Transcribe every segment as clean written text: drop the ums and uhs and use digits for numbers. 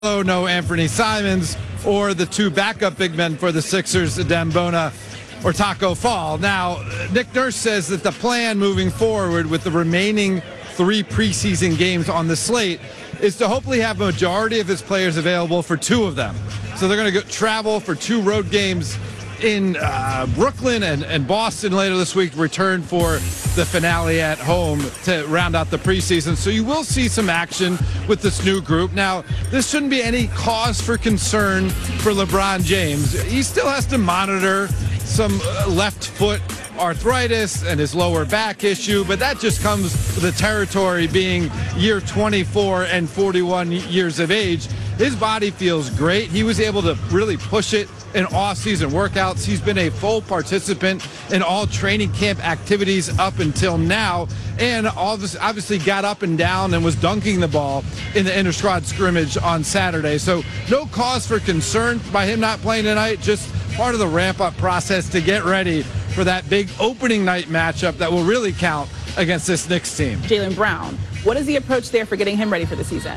no Anthony Simons, or the two backup big men for the Sixers, Adem Bona or Taco Fall. Now, Nick Nurse says that the plan moving forward with the remaining 3 preseason games on the slate is to hopefully have a majority of his players available for 2 of them. So they're going to travel for 2 road games in Brooklyn and Boston later this week, return for the finale at home to round out the preseason. So you will see some action with this new group. Now, this shouldn't be any cause for concern for LeBron James. He still has to monitor some left foot arthritis and his lower back issue, but that just comes with the territory being year 24 and 41 years of age. His body feels great. He was able to really push it in off-season workouts. He's been a full participant in all training camp activities up until now, and obviously got up and down and was dunking the ball in the inter-squad scrimmage on Saturday. So no cause for concern by him not playing tonight, just part of the ramp-up process to get ready for that big opening night matchup that will really count against this Knicks team. Jaylen Brown, what is the approach there for getting him ready for the season?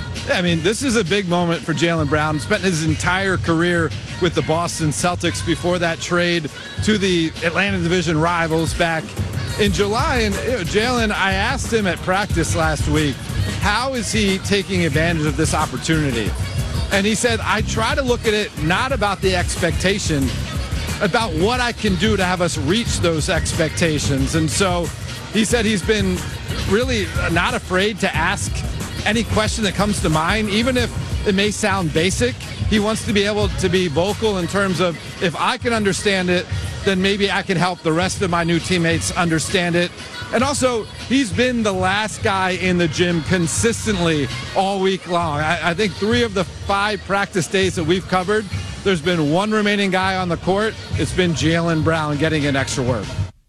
I mean, this is a big moment for Jaylen Brown. Spent his entire career with the Boston Celtics before that trade to the Atlantic Division rivals back in July. And Jaylen, I asked him at practice last week, how is he taking advantage of this opportunity? And he said, I try to look at it not about the expectation, about what I can do to have us reach those expectations. And so he said he's been really not afraid to ask any question that comes to mind, even if it may sound basic. He wants to be able to be vocal in terms of, if I can understand it, then maybe I can help the rest of my new teammates understand it. And also, he's been the last guy in the gym consistently all week long. I think 3 of the 5 practice days that we've covered, there's been 1 remaining guy on the court. It's been Jaylen Brown getting in extra work.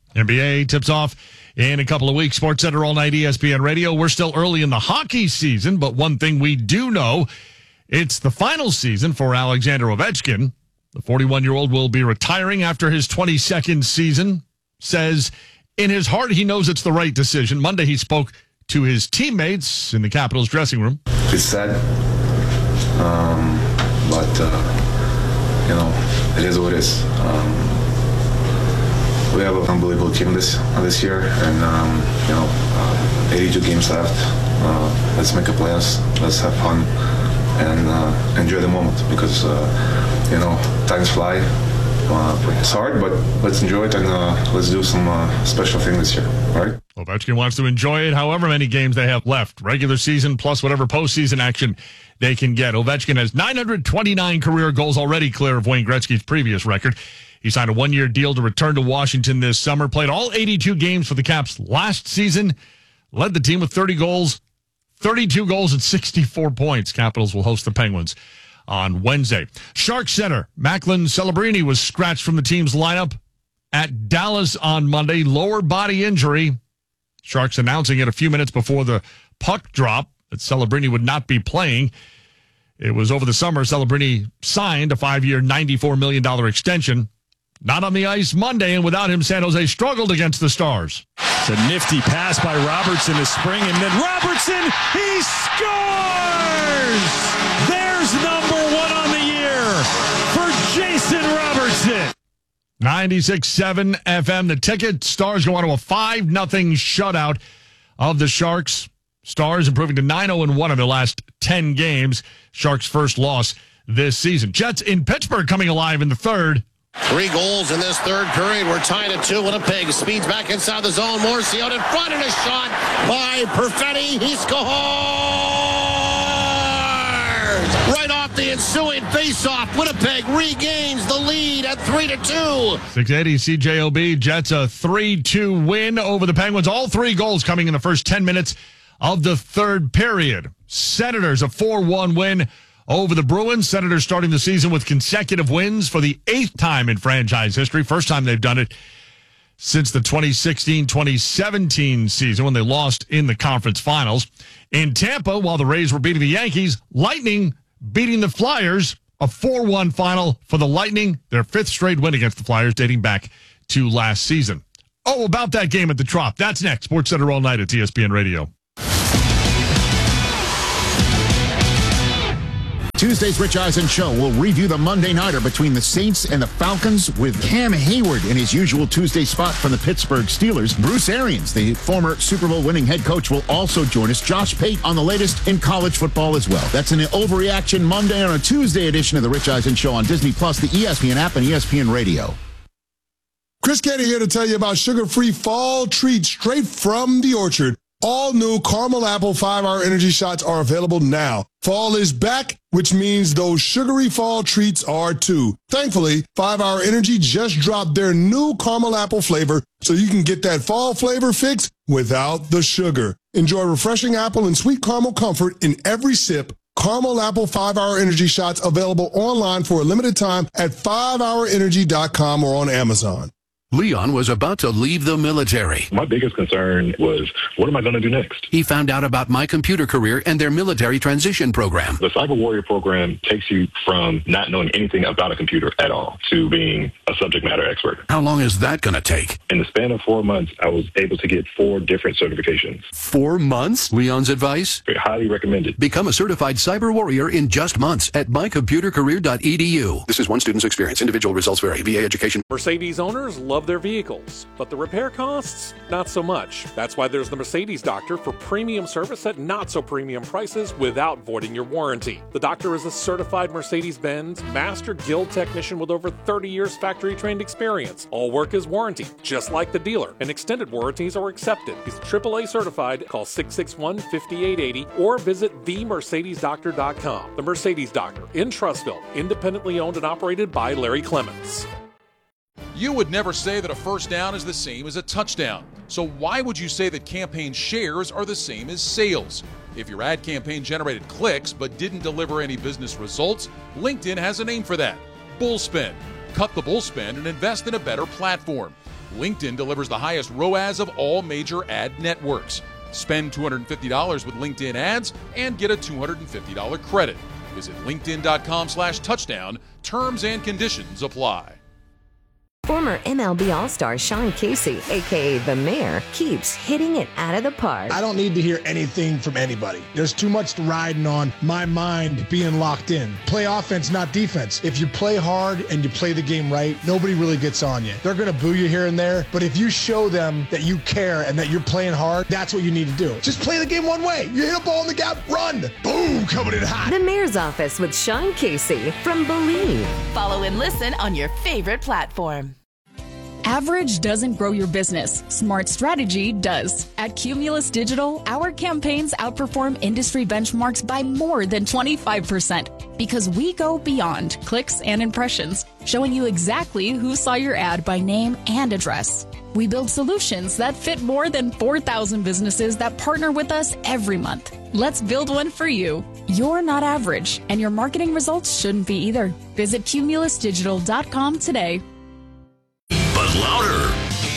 NBA tips off in a couple of weeks. SportsCenter All Night ESPN Radio. We're still early in the hockey season, but one thing we do know, it's the final season for Alexander Ovechkin. The 41-year-old will be retiring after his 22nd season. Says in his heart he knows it's the right decision. Monday he spoke to his teammates in the Capitals dressing room. It's sad, but it is what it is. We have an unbelievable team this year, and 82 games left. Let's make a playoffs. Let's have fun and enjoy the moment, because times fly. It's hard, but let's enjoy it, and let's do some special thing this year. All right. Ovechkin wants to enjoy it however many games they have left, regular season plus whatever postseason action they can get. Ovechkin has 929 career goals already, clear of Wayne Gretzky's previous record. He signed a 1-year deal to return to Washington this summer, played all 82 games for the Caps last season, led the team with 32 goals and 64 points. Capitals will host the Penguins on Wednesday. Sharks center Macklin Celebrini was scratched from the team's lineup at Dallas on Monday. Lower body injury. Sharks announcing it a few minutes before the puck drop that Celebrini would not be playing. It was over the summer. Celebrini signed a 5-year, $94 million extension. Not on the ice Monday, and without him, San Jose struggled against the Stars. It's a nifty pass by Robertson this spring, and then Robertson, he scores! There's number 1 on the year for Jason Robertson. 96.7 FM, the ticket. Stars go on to a 5-0 shutout of the Sharks. Stars improving to 9-0-1 in their last 10 games. Sharks' first loss this season. Jets in Pittsburgh coming alive in the third. 3 goals in this third period. We're tied at 2. Winnipeg speeds back inside the zone. Morrissey out in front, and a shot by Perfetti. He scores! Right off the ensuing faceoff, Winnipeg regains the lead at 3-2. 680 CJOB. Jets a 3-2 win over the Penguins. All 3 goals coming in the first 10 minutes of the third period. Senators a 4-1 win over the Bruins. Senators starting the season with consecutive wins for the 8th time in franchise history. First time they've done it since the 2016-2017 season when they lost in the conference finals. In Tampa, while the Rays were beating the Yankees, Lightning beating the Flyers. A 4-1 final for the Lightning. Their 5th straight win against the Flyers dating back to last season. Oh, about that game at the Trop. That's next. SportsCenter All Night at ESPN Radio. Tuesday's Rich Eisen Show will review the Monday nighter between the Saints and the Falcons with Cam Hayward in his usual Tuesday spot from the Pittsburgh Steelers. Bruce Arians, the former Super Bowl winning head coach, will also join us. Josh Pate on the latest in college football as well. That's an Overreaction Monday on a Tuesday edition of the Rich Eisen Show on Disney Plus, the ESPN app, and ESPN Radio. Chris Canty here to tell you about sugar-free fall treats straight from the orchard. All new caramel apple 5-hour energy shots are available now. Fall is back, which means those sugary fall treats are too. Thankfully, 5-hour energy just dropped their new caramel apple flavor so you can get that fall flavor fix without the sugar. Enjoy refreshing apple and sweet caramel comfort in every sip. Caramel apple 5-hour energy shots available online for a limited time at 5hourenergy.com or on Amazon. Leon was about to leave the military. My biggest concern was, what am I going to do next? He found out about My Computer Career and their military transition program. The Cyber Warrior program takes you from not knowing anything about a computer at all to being a subject matter expert. How long is that going to take? In the span of 4 months, I was able to get 4 different certifications. 4 months? Leon's advice? Highly recommended. Become a certified cyber warrior in just months at mycomputercareer.edu. This is one student's experience. Individual results vary. VA education. Mercedes owners love their vehicles, but the repair costs, not so much. That's why there's the Mercedes Doctor for premium service at not so premium prices without voiding your warranty. The Doctor is a certified Mercedes-Benz Master Guild technician with over 30 years factory trained experience. All work is warranted, just like the dealer, and extended warranties are accepted. He's AAA certified. Call 661-5880 or visit themercedesdoctor.com. The Mercedes Doctor in Trussville, independently owned and operated by Larry Clements. You would never say that a first down is the same as a touchdown. So why would you say that campaign shares are the same as sales? If your ad campaign generated clicks but didn't deliver any business results, LinkedIn has a name for that: bullspend. Cut the bullspend and invest in a better platform. LinkedIn delivers the highest ROAS of all major ad networks. Spend $250 with LinkedIn ads and get a $250 credit. Visit linkedin.com/touchdown. Terms and conditions apply. Former MLB All-Star Sean Casey, a.k.a. The Mayor, keeps hitting it out of the park. I don't need to hear anything from anybody. There's too much riding on my mind being locked in. Play offense, not defense. If you play hard and you play the game right, nobody really gets on you. They're going to boo you here and there, but if you show them that you care and that you're playing hard, that's what you need to do. Just play the game one way. You hit a ball in the gap, run. Boom, coming in hot. The Mayor's Office with Sean Casey from Believe. Follow and listen on your favorite platform. Average doesn't grow your business. Smart strategy does. At Cumulus Digital, our campaigns outperform industry benchmarks by more than 25% because we go beyond clicks and impressions, showing you exactly who saw your ad by name and address. We build solutions that fit more than 4,000 businesses that partner with us every month. Let's build one for you. You're not average, and your marketing results shouldn't be either. Visit cumulusdigital.com today. But louder.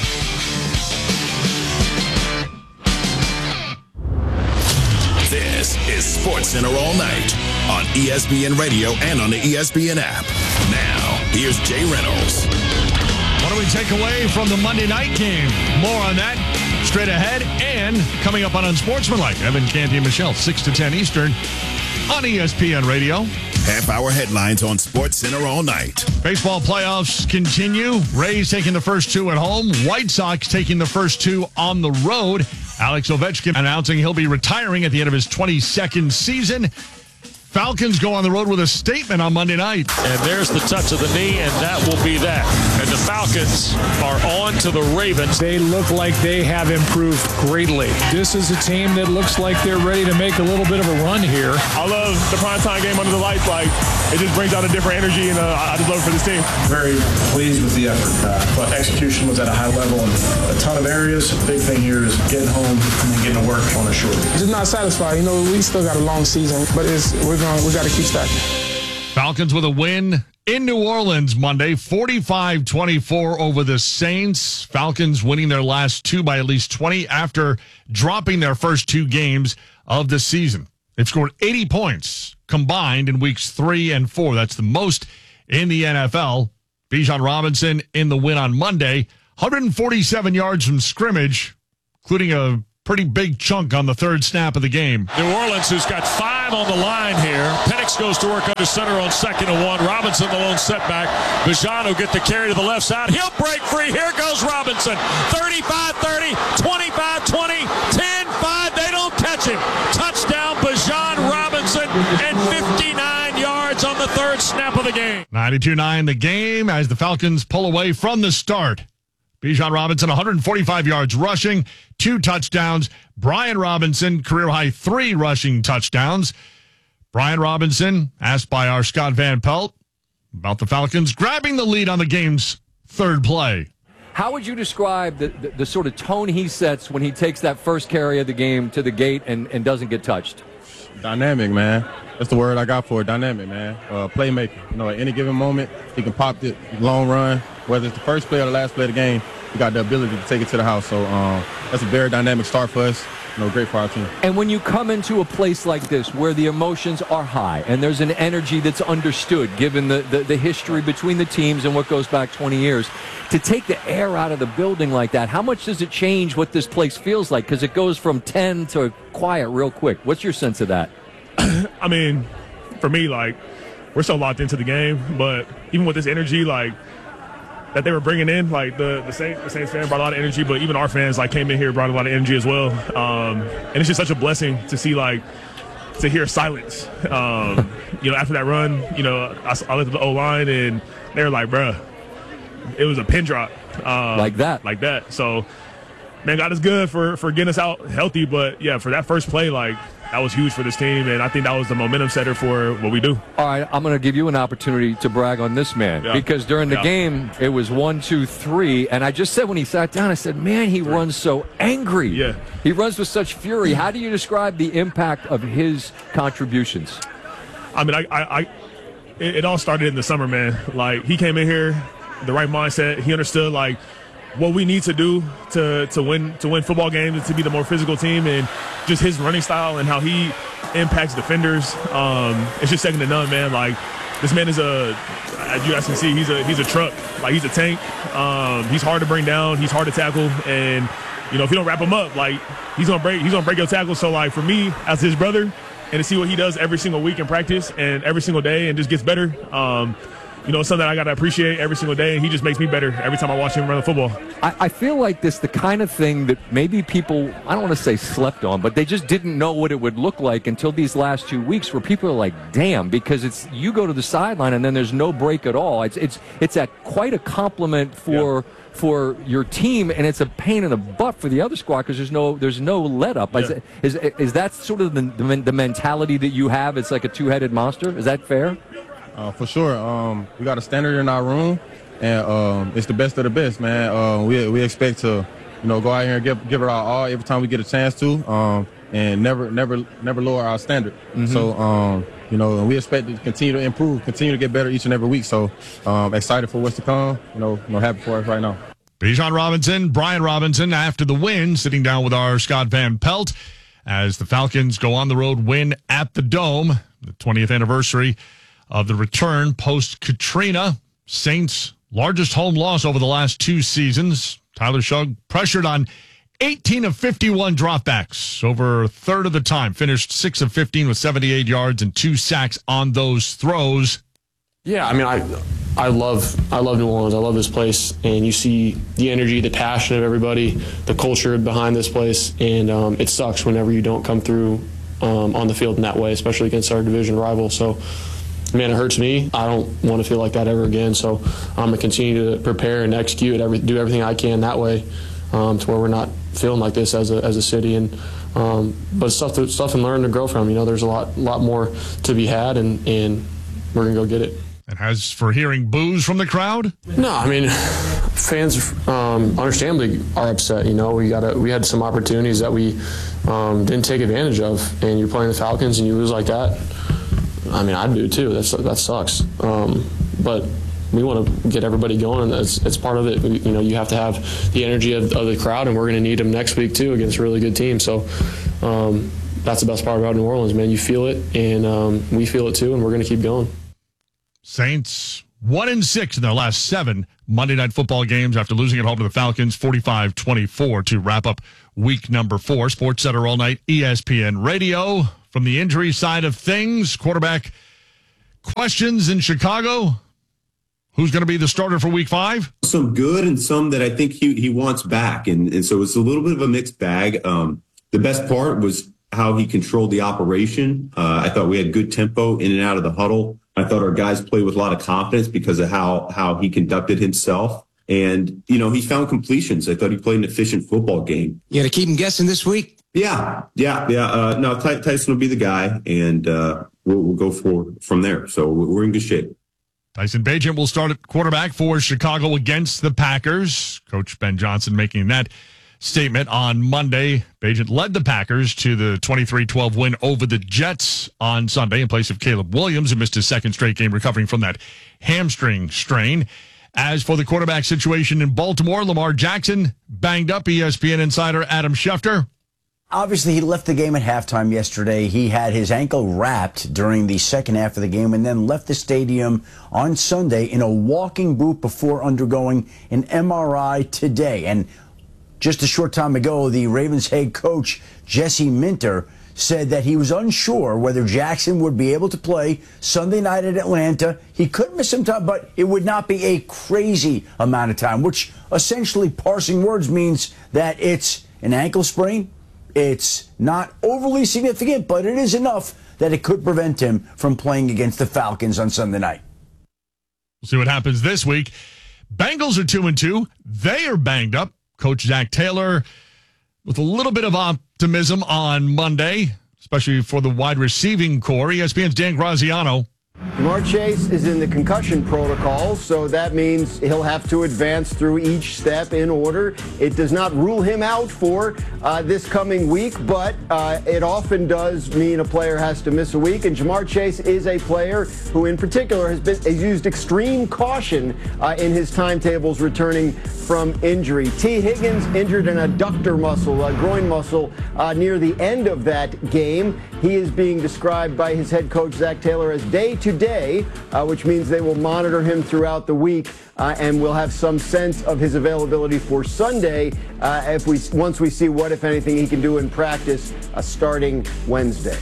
This is SportsCenter All Night on ESPN Radio and on the ESPN app. Now, here's Jay Reynolds. What do we take away from the Monday night game? More on that straight ahead and coming up on Unsportsmanlike. Evan Canty and Michelle, 6 to 10 Eastern on ESPN Radio. Half-hour headlines on SportsCenter All Night. Baseball playoffs continue. Rays taking the first 2 at home. White Sox taking the first 2 on the road. Alex Ovechkin announcing he'll be retiring at the end of his 22nd season. Falcons go on the road with a statement on Monday night. And there's the touch of the knee, and that will be that. And the Falcons are on to the Ravens. They look like they have improved greatly. This is a team that looks like they're ready to make a little bit of a run here. I love the primetime game under the lights. Like, it just brings out a different energy, and I just love it for this team. Very pleased with the effort. But execution was at a high level in a ton of areas. The big thing here is getting home and then getting to work on a short. Just not satisfied. You know, we still got a long season, but we got to keep stacking. Falcons with a win in New Orleans Monday, 45-24 over the Saints. Falcons winning their last 2 by at least 20 after dropping their first 2 games of the season. They've scored 80 points combined in weeks 3 and 4. That's the most in the NFL. Bijan Robinson in the win on Monday, 147 yards from scrimmage, including a pretty big chunk on the third snap of the game. New Orleans, who's got 5 on the line here. Penix goes to work under center on 2nd and 1. Robinson, the lone setback. Bijan will get the carry to the left side. He'll break free. Here goes Robinson. 35-30, 25-20, 10-5. They don't catch him. Touchdown, Bijan Robinson, and 59 yards on the third snap of the game. 92-9 the game as the Falcons pull away from the start. Bijan Robinson, 145 yards rushing, 2 touchdowns. Brian Robinson, career-high 3 rushing touchdowns. Brian Robinson, asked by our Scott Van Pelt about the Falcons grabbing the lead on the game's third play. How would you describe the sort of tone he sets when he takes that first carry of the game to the gate and doesn't get touched? Dynamic, man. That's the word I got for it. Dynamic, man. Playmaker. You know, at any given moment, he can pop it, long run. Whether it's the first play or the last play of the game, he got the ability to take it to the house. So that's a very dynamic start for us. You know, great for our team. And when you come into a place like this where the emotions are high and there's an energy that's understood given the history between the teams and what goes back 20 years, to take the air out of the building like that, how much does it change what this place feels like? Because it goes from 10 to quiet real quick. What's your sense of that? I mean, for me, like, we're so locked into the game, but even with this energy, like, that they were bringing in, like, the Saints fan brought a lot of energy, but even our fans, like, came in here, brought a lot of energy as well. And it's just such a blessing to see, like, to hear silence. You know, after that run, you know, I looked at the O-line, and they were like, bruh, it was a pin drop. Like that. Like that. So, man, God is good for getting us out healthy, but, yeah, for that first play, like, that was huge for this team, and I think that was the momentum setter for what we do. All right, I'm going to give you an opportunity to brag on this man, because during the game, it was 1, 2, 3, and I just said when he sat down, I said, man, he runs so angry. Yeah. He runs with such fury. How do you describe the impact of his contributions? I mean, it all started in the summer, man. Like, he came in here, the right mindset. He understood, like, what we need to do to win football games and to be the more physical team, and just his running style and how he impacts defenders. It's just second to none, man. Like, this man is as you guys can see, he's a truck. Like, he's a tank. He's hard to bring down. He's hard to tackle, and you know, if you don't wrap him up, like, he's gonna break your tackle. So, like, for me as his brother, and to see what he does every single week in practice and every single day, and just gets better. You know, it's something I got to appreciate every single day, and he just makes me better every time I watch him run the football. I feel like this the kind of thing that maybe people, I don't want to say slept on, but they just didn't know what it would look like until these last 2 weeks, where people are like, damn, because you go to the sideline and then there's no break at all. It's quite a compliment for your team, and it's a pain in the butt for the other squad because there's no let up. Yeah. Is that sort of the mentality that you have? It's like a two-headed monster. Is that fair? For sure. We got a standard in our room, and it's the best of the best, man. We expect to, you know, go out here and give it our all every time we get a chance to, and never lower our standard. Mm-hmm. So, you know, we expect to continue to improve, continue to get better each and every week. So, excited for what's to come. You know, happy for us right now. Bijan Robinson, Brian Robinson, after the win, sitting down with our Scott Van Pelt as the Falcons go on the road, win at the Dome, the 20th anniversary of the return post-Katrina. Saints' largest home loss over the last 2 seasons. Tyler Shugg pressured on 18 of 51 dropbacks over a third of the time. Finished 6 of 15 with 78 yards and 2 sacks on those throws. Yeah, I mean, I love New Orleans. I love this place, and you see the energy, the passion of everybody, the culture behind this place, and it sucks whenever you don't come through on the field in that way, especially against our division rival. So, man, it hurts me. I don't want to feel like that ever again. So I'm going to continue to prepare and execute, do everything I can that way to where we're not feeling like this as a city. And but stuff and learn to grow from. You know, there's a lot more to be had, and we're going to go get it. And as for hearing boos from the crowd? No, I mean, fans understandably are upset. You know, we had some opportunities that we didn't take advantage of, and you're playing the Falcons and you lose like that. I mean, I do too. That sucks. But we want to get everybody going, and it's part of it. You know, you have to have the energy of the crowd, and we're going to need them next week too against a really good team. So that's the best part about New Orleans, man. You feel it, and we feel it too, and we're going to keep going. Saints 1-6 in their last 7 Monday Night Football games after losing at home to the Falcons 45-24 to wrap up week number 4. Sports Center all night, ESPN Radio. From the injury side of things, quarterback questions in Chicago. Who's going to be the starter for week 5? Some good and some that I think he wants back. And so it's a little bit of a mixed bag. The best part was how he controlled the operation. I thought we had good tempo in and out of the huddle. I thought our guys played with a lot of confidence because of how he conducted himself. And, he found completions. I thought he played an efficient football game. You got to keep him guessing this week. Yeah. No, Tyson will be the guy, and we'll go from there. So we're in good shape. Tyson Bagent will start at quarterback for Chicago against the Packers. Coach Ben Johnson making that statement on Monday. Bagent led the Packers to the 23-12 win over the Jets on Sunday in place of Caleb Williams, who missed his second straight game recovering from that hamstring strain. As for the quarterback situation in Baltimore, Lamar Jackson banged up. ESPN insider Adam Schefter. Obviously, he left the game at halftime yesterday. He had his ankle wrapped during the second half of the game and then left the stadium on Sunday in a walking boot before undergoing an MRI today. And just a short time ago, the Ravens head coach, Jesse Minter, said that he was unsure whether Jackson would be able to play Sunday night at Atlanta. He could miss some time, but it would not be a crazy amount of time, which essentially, parsing words, means that it's an ankle sprain. It's not overly significant, but it is enough that it could prevent him from playing against the Falcons on Sunday night. We'll see what happens this week. Bengals are 2-2. They are banged up. Coach Zach Taylor with a little bit of optimism on Monday, especially for the wide receiving core. ESPN's Dan Graziano. Ja'Marr Chase is in the concussion protocol, so that means he'll have to advance through each step in order. It does not rule him out for this coming week, but it often does mean a player has to miss a week. And Ja'Marr Chase is a player who, in particular, has used extreme caution in his timetables returning from injury. T. Higgins injured an adductor muscle, a groin muscle, near the end of that game. He is being described by his head coach, Zach Taylor, as day-to-day, which means they will monitor him throughout the week and we'll have some sense of his availability for Sunday once we see what, if anything, he can do in practice starting Wednesday.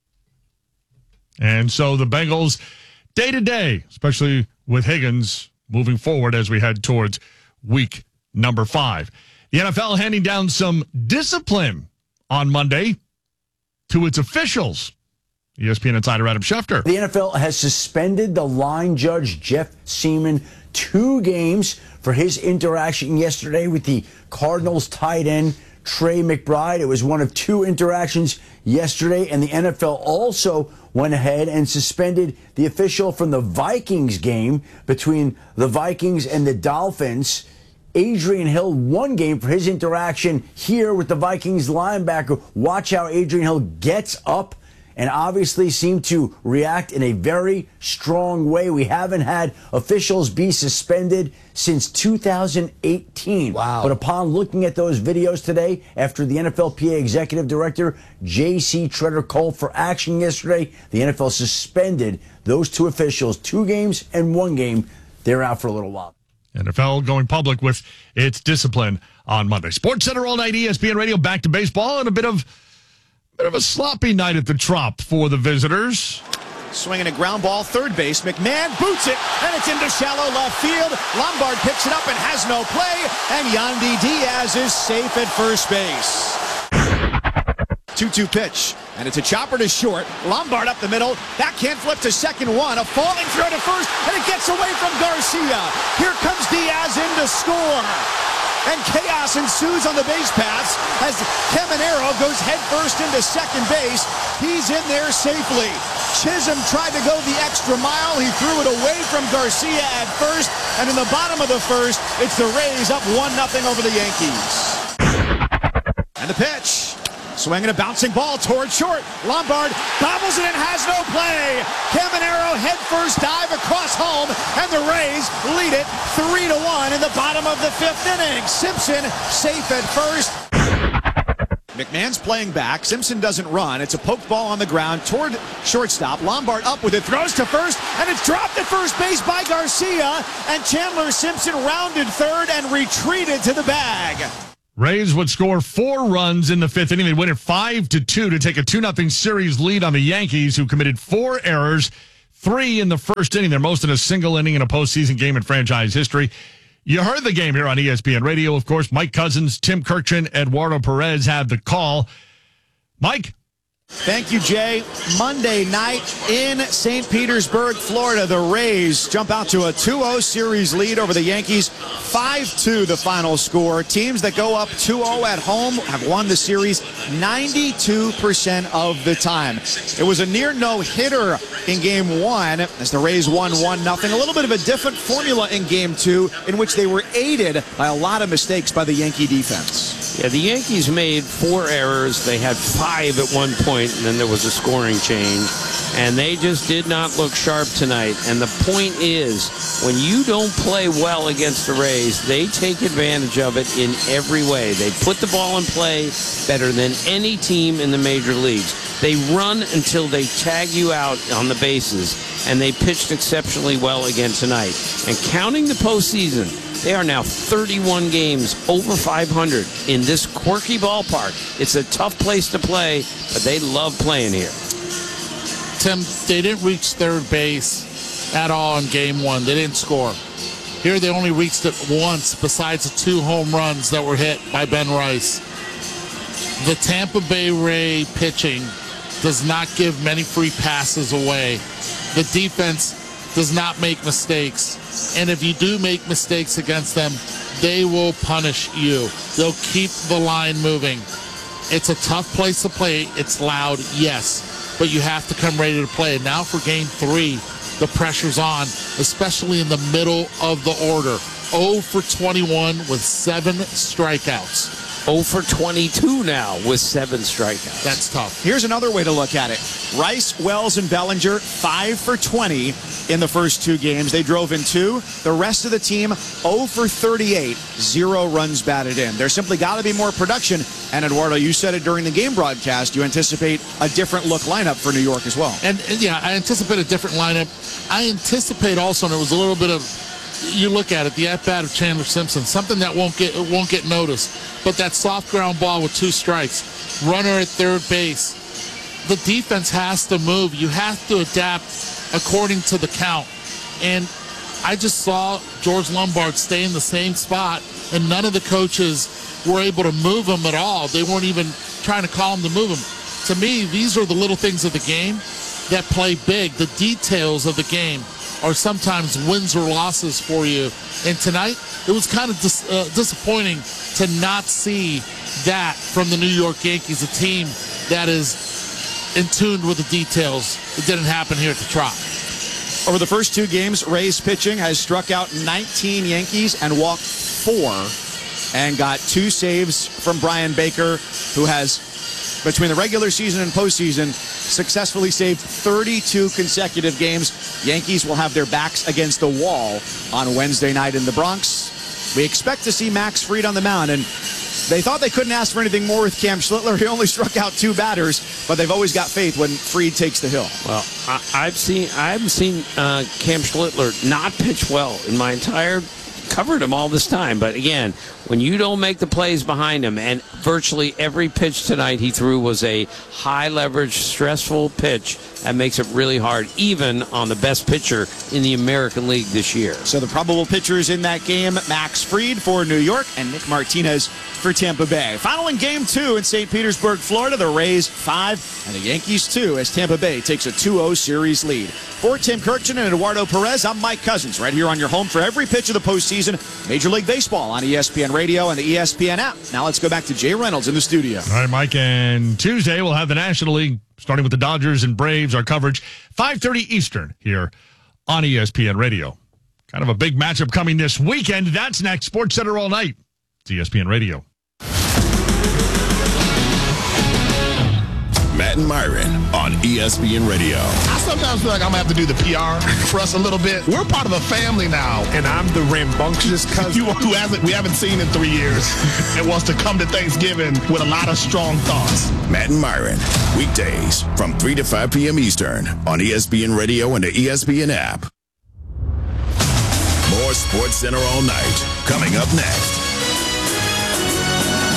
And so the Bengals, day-to-day, especially with Higgins moving forward as we head towards week number 5. The NFL handing down some discipline on Monday to its officials. ESPN insider Adam Schefter. The NFL has suspended the line judge, Jeff Seaman, 2 games for his interaction yesterday with the Cardinals tight end, Trey McBride. It was one of 2 interactions yesterday, and the NFL also went ahead and suspended the official from the Vikings game between the Vikings and the Dolphins. Adrian Hill, 1 game for his interaction here with the Vikings linebacker. Watch how Adrian Hill gets up and obviously seemed to react in a very strong way. We haven't had officials be suspended since 2018. Wow. But upon looking at those videos today, after the NFLPA executive director, J.C. Tretter, called for action yesterday, the NFL suspended those 2 officials, 2 games and 1 game. They're out for a little while. NFL going public with its discipline on Monday. Sports Center all night, ESPN Radio, back to baseball, and a bit of a sloppy night at the Trop for the visitors. Swinging a ground ball, third base. McMahon boots it, and it's into shallow left field. Lombard picks it up and has no play, and Yandy Diaz is safe at first base. 2-2 pitch, and it's a chopper to short. Lombard up the middle. That can't flip to second one. A falling throw to first, and it gets away from Garcia. Here comes Diaz in to score. And chaos ensues on the base paths as Caminero goes headfirst into second base. He's in there safely. Chisholm tried to go the extra mile. He threw it away from Garcia at first. And in the bottom of the first, it's the Rays up 1-0 over the Yankees. And the pitch. Swinging a bouncing ball toward short. Lombard bobbles it and has no play. Caminero headfirst dive across home, and the Rays lead it 3-1 in the bottom of the 5th inning. Simpson safe at first. McMahon's playing back. Simpson doesn't run. It's a poked ball on the ground toward shortstop. Lombard up with it, throws to first, and it's dropped at first base by Garcia. And Chandler Simpson rounded third and retreated to the bag. Rays would score 4 runs in the 5th inning. They'd win it 5-2 to take a 2-0 series lead on the Yankees, who committed 4 errors, 3 in the first inning. They're most in a single inning in a postseason game in franchise history. You heard the game here on ESPN Radio. Of course, Mike Cousins, Tim Kurkjian, Eduardo Perez had the call. Mike? Thank you, Jay. Monday night in St. Petersburg, Florida, the Rays jump out to a 2-0 series lead over the Yankees. 5-2 the final score. Teams that go up 2-0 at home have won the series 92% of the time. It was a near no-hitter in Game 1 as the Rays won 1-0. A little bit of a different formula in Game 2 in which they were aided by a lot of mistakes by the Yankee defense. Yeah, the Yankees made 4 errors. They had 5 at one point, and then there was a scoring change. And they just did not look sharp tonight. And the point is, when you don't play well against the Rays, they take advantage of it in every way. They put the ball in play better than any team in the major leagues. They run until they tag you out on the bases, and they pitched exceptionally well again tonight. And counting the postseason, they are now 31 games over 500 in this quirky ballpark. It's a tough place to play, but they love playing here. Tim, they didn't reach third base at all in Game 1. They didn't score. Here they only reached it once, besides the 2 home runs that were hit by Ben Rice. The Tampa Bay Ray pitching does not give many free passes away. The defense does not make mistakes. And if you do make mistakes against them, they will punish you. They'll keep the line moving. It's a tough place to play. It's loud, yes, but you have to come ready to play. And now for Game 3, the pressure's on, especially in the middle of the order. 0 for 21 with 7 strikeouts. 0 for 22 now with 7 strikeouts. That's tough. Here's another way to look at it. Rice, Wells, and Bellinger, 5 for 20 in the first 2 games. They drove in 2. The rest of the team, 0 for 38, 0 runs batted in. There's simply got to be more production. And Eduardo, you said it during the game broadcast, you anticipate a different look lineup for New York as well. And yeah, I anticipate a different lineup. I anticipate also, and it was a little bit of, you look at it, the at-bat of Chandler Simpson, something that won't get noticed, but that soft ground ball with 2 strikes, runner at third base. The defense has to move. You have to adapt according to the count. And I just saw George Lombard stay in the same spot, and none of the coaches were able to move him at all. They weren't even trying to call him to move him. To me, these are the little things of the game that play big. The details of the game are sometimes wins or losses for you. And tonight, it was kind of disappointing to not see that from the New York Yankees, a team that is in tune with the details. It didn't happen here at the Trop. Over the first 2 games, Rays pitching has struck out 19 Yankees and walked 4 and got 2 saves from Brian Baker, who has, between the regular season and postseason, successfully saved 32 consecutive games. Yankees will have their backs against the wall on Wednesday night in the Bronx. We expect to see Max Fried on the mound, and they thought they couldn't ask for anything more with Cam Schlittler. He only struck out 2 batters, but they've always got faith when Fried takes the hill. Well, I haven't seen Cam Schlittler not pitch well in my entire covered him all this time. But again, when you don't make the plays behind him, and virtually every pitch tonight he threw was a high leverage, stressful pitch, that makes it really hard, even on the best pitcher in the American League this year. So the probable pitchers in that game, Max Fried for New York and Nick Martinez for Tampa Bay. Final in Game 2 in St. Petersburg, Florida, the Rays 5 and the Yankees 2 as Tampa Bay takes a 2-0 series lead. For Tim Kurkjian and Eduardo Perez, I'm Mike Cousins, right here on your home for every pitch of the postseason, Major League Baseball on ESPN Radio and the ESPN app. Now let's go back to Jay Reynolds in the studio. All right, Mike, and Tuesday we'll have the National League starting with the Dodgers and Braves. Our coverage 5:30 Eastern here on ESPN Radio. Kind of a big matchup coming this weekend. That's next. Sports Center all night. It's ESPN Radio. Matt and Myron on ESPN Radio. I sometimes feel like I'm going to have to do the PR for us a little bit. We're part of a family now. And I'm the rambunctious cousin we haven't seen in 3 years and wants to come to Thanksgiving with a lot of strong thoughts. Matt and Myron, weekdays from 3 to 5 p.m. Eastern on ESPN Radio and the ESPN app. More Sports Center all night. Coming up next.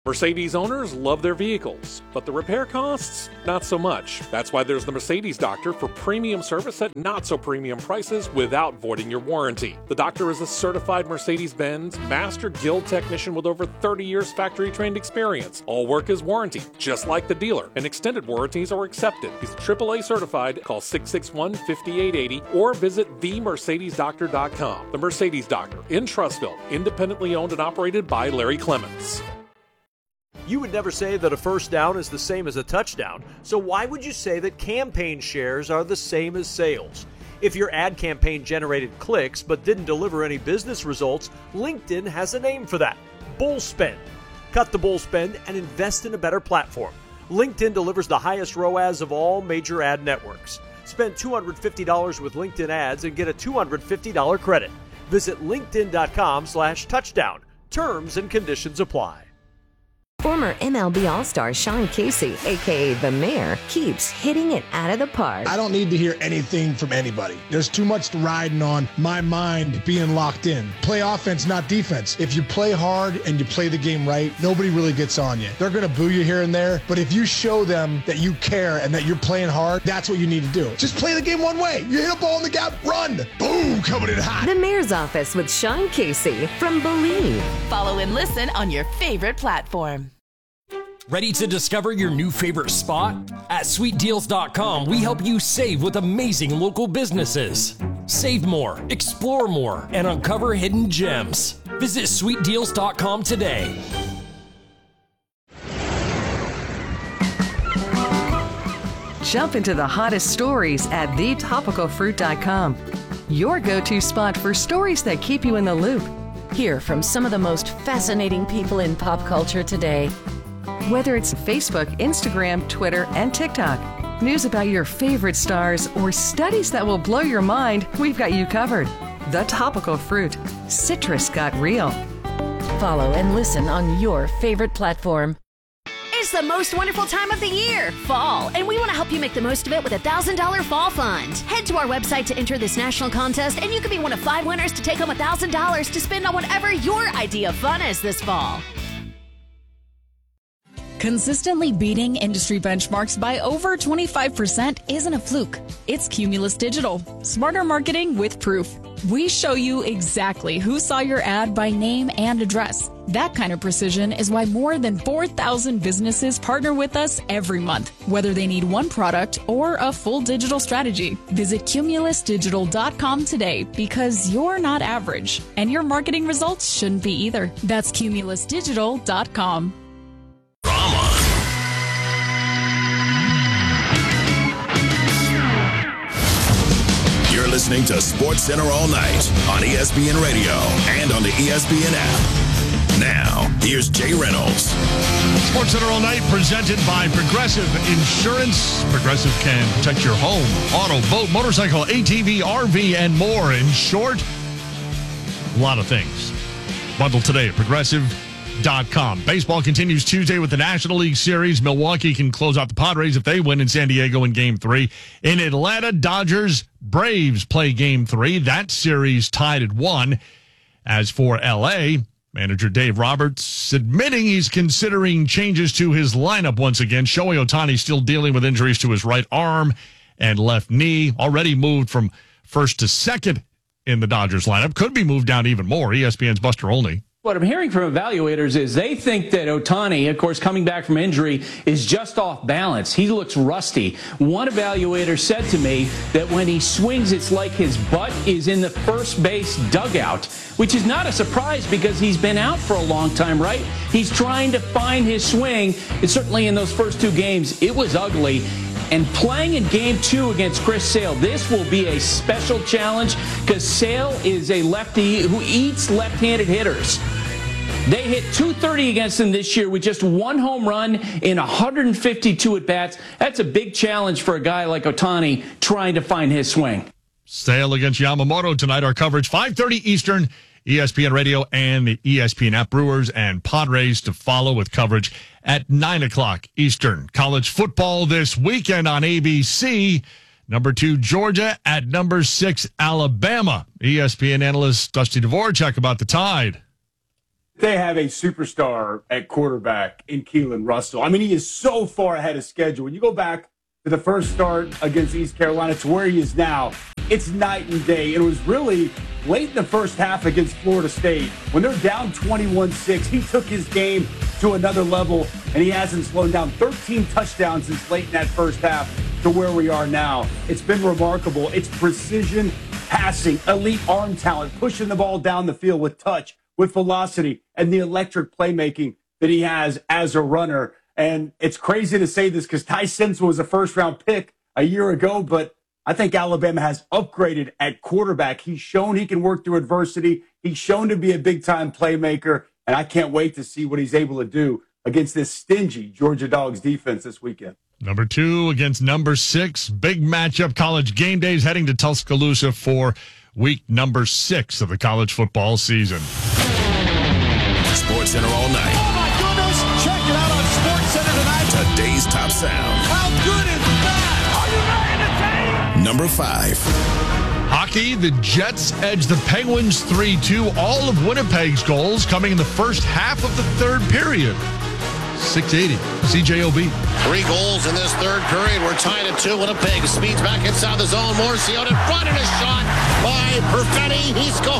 Mercedes owners love their vehicles, but the repair costs, not so much. That's why there's the Mercedes Doctor for premium service at not so premium prices without voiding your warranty. The Doctor is a certified Mercedes-Benz Master Guild technician with over 30 years factory-trained experience. All work is warranted, just like the dealer, and extended warranties are accepted. He's AAA certified. Call 661-5880 or visit themercedesdoctor.com. The Mercedes Doctor in Trussville, independently owned and operated by Larry Clements. You would never say that a first down is the same as a touchdown, so why would you say that campaign shares are the same as sales? If your ad campaign generated clicks but didn't deliver any business results, LinkedIn has a name for that: bull spend. Cut the bull spend and invest in a better platform. LinkedIn delivers the highest ROAS of all major ad networks. Spend $250 with LinkedIn ads and get a $250 credit. Visit linkedin.com/touchdown. Terms and conditions apply. Former MLB All-Star Sean Casey, a.k.a. The Mayor, keeps hitting it out of the park. I don't need to hear anything from anybody. There's too much riding on my mind being locked in. Play offense, not defense. If you play hard and you play the game right, nobody really gets on you. They're going to boo you here and there, but if you show them that you care and that you're playing hard, that's what you need to do. Just play the game one way. You hit a ball in the gap, run. Boom, coming in hot. The Mayor's Office with Sean Casey from Believe. Follow and listen on your favorite platform. Ready to discover your new favorite spot? At sweetdeals.com, we help you save with amazing local businesses. Save more, explore more, and uncover hidden gems. Visit sweetdeals.com today. Jump into the hottest stories at thetopicalfruit.com. Your go-to spot for stories that keep you in the loop. Hear from some of the most fascinating people in pop culture today. Whether it's Facebook, Instagram, Twitter, and TikTok, news about your favorite stars, or studies that will blow your mind, we've got you covered. The Topical Fruit. Citrus got real. Follow and listen on your favorite platform. It's the most wonderful time of the year, fall, and we want to help you make the most of it with a $1,000 fall fund. Head to our website to enter this national contest, and you could be one of 5 winners to take home $1,000 to spend on whatever your idea of fun is this fall. Consistently beating industry benchmarks by over 25% isn't a fluke. It's Cumulus Digital. Smarter marketing with proof. We show you exactly who saw your ad by name and address. That kind of precision is why more than 4,000 businesses partner with us every month, whether they need one product or a full digital strategy. Visit cumulusdigital.com today, because you're not average, and your marketing results shouldn't be either. That's cumulusdigital.com. You're listening to Sports Center all night on ESPN Radio and on the ESPN app. Now, here's Jay Reynolds. Sports Center all night presented by Progressive Insurance. Progressive can protect your home, auto, boat, motorcycle, ATV, RV, and more. In short, a lot of things. Bundle today at Progressive.com. Baseball continues Tuesday with the National League Series. Milwaukee can close out the Padres if they win in San Diego in Game 3. In Atlanta, Dodgers-Braves play Game 3. That series tied at 1. As for L.A., manager Dave Roberts admitting he's considering changes to his lineup once again. Shohei Ohtani still dealing with injuries to his right arm and left knee. Already moved from first to second in the Dodgers lineup. Could be moved down even more. ESPN's Buster Olney. What I'm hearing from evaluators is they think that Ohtani, of course, coming back from injury, is just off balance. He looks rusty. One evaluator said to me that when he swings, it's like his butt is in the first base dugout, which is not a surprise because he's been out for a long time, right? He's trying to find his swing. And certainly in those first 2 games, it was ugly. And playing in Game 2 against Chris Sale, this will be a special challenge because Sale is a lefty who eats left-handed hitters. They hit .230 against him this year with just 1 home run in 152 at-bats. That's a big challenge for a guy like Ohtani trying to find his swing. Sale against Yamamoto tonight. Our coverage, 5:30 Eastern, ESPN Radio and the ESPN app. Brewers and Padres to follow with coverage at 9 o'clock Eastern. College football this weekend on ABC. Number 2, Georgia at number 6, Alabama. ESPN analyst Dusty Dvorak about the Tide. They have a superstar at quarterback in Keelan Russell. I mean, he is so far ahead of schedule. When you go back to the first start against East Carolina to where he is now, it's night and day. It was really late in the first half against Florida State. When they're down 21-6, he took his game to another level, and he hasn't slowed down. 13 touchdowns since late in that first half to where we are now. It's been remarkable. It's precision passing, elite arm talent, pushing the ball down the field with touch, with velocity, and the electric playmaking that he has as a runner. And it's crazy to say this because Ty Simpson was a first-round pick a year ago, but I think Alabama has upgraded at quarterback. He's shown he can work through adversity. He's shown to be a big-time playmaker, and I can't wait to see what he's able to do against this stingy Georgia Dogs defense this weekend. Number 2 against number 6. Big matchup. College game days heading to Tuscaloosa for week number 6 of the college football season. Sports Center all night. Oh, my goodness. Check it out on Sports Center tonight. Today's top sound. How good is that? Are you ready to take? Number 5. Hockey, the Jets edge the Penguins 3-2. All of Winnipeg's goals coming in the first half of the third period. 680. CJOB. 3 goals in this third period. We're tied at 2. Winnipeg speeds back inside the zone. Morrissey out in front, and a shot by Perfetti. He scores!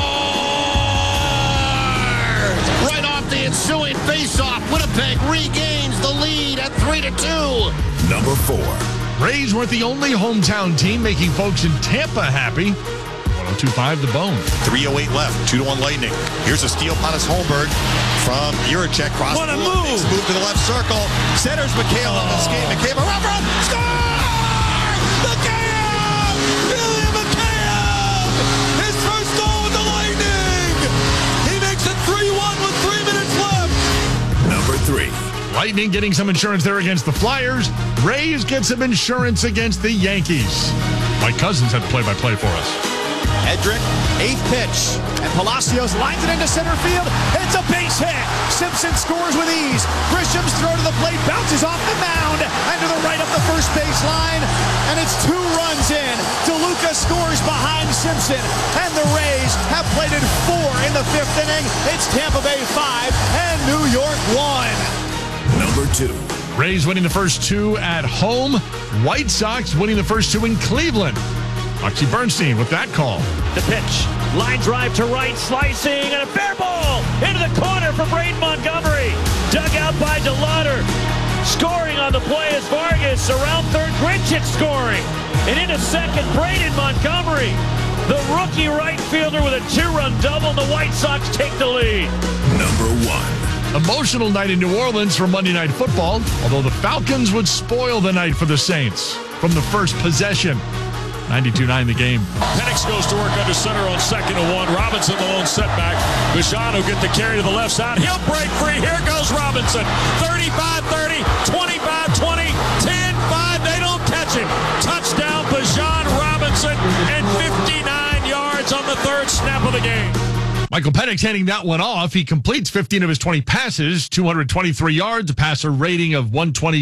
Right off the ensuing faceoff, Winnipeg regains the lead at 3-2. Number 4. Rays weren't the only hometown team making folks in Tampa happy. 102.5 The Bone. 3:08 left. 2-1 Lightning. Here's a steal. Pontus Holmberg from Juracek. Cross. What a move! Move to the left circle. Centers McHale on the skate. McHale around front. Score! McHale! William McHale! His first goal with the Lightning! He makes it 3-1 with 3 minutes left. Number 3. Lightning getting some insurance there against the Flyers. Rays get some insurance against the Yankees. Mike Cousins had play-by-play for us. Edric, 8th pitch, and Palacios lines it into center field. It's a base hit. Simpson scores with ease. Grisham's throw to the plate bounces off the mound and to the right up the first base line, and it's 2 runs in. DeLuca scores behind Simpson, and the Rays have played in 4 in the 5th inning. It's Tampa Bay 5 and New York 1. Number 2. Rays winning the first 2 at home. White Sox winning the first 2 in Cleveland. Oxy Bernstein with that call. The pitch. Line drive to right, slicing, and a fair ball into the corner for Braden Montgomery. Dug out by DeLauder. Scoring on the play is Vargas. Around third, Grinchik scoring. And into second, Braden Montgomery. The rookie right fielder with a 2-run double. The White Sox take the lead. Number 1. Emotional night in New Orleans for Monday Night Football, although the Falcons would spoil the night for the Saints from the first possession. 92-9 the game. Penix goes to work under center on 2nd and 1. Robinson the lone setback. Bijan will get the carry to the left side. He'll break free. Here goes Robinson. 35-30, 25-20, 10-5. They don't catch him. Touchdown, Bijan Robinson, and 59 yards on the 3rd snap of the game. Michael Penix handing that one off. He completes 15 of his 20 passes, 223 yards, a passer rating of